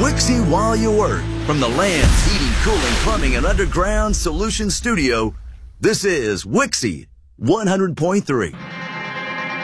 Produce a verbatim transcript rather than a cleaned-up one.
Wixie while you work. From the Land's Heating, Cooling, Plumbing, and Underground Solutions Studio, this is Wixie one hundred point three.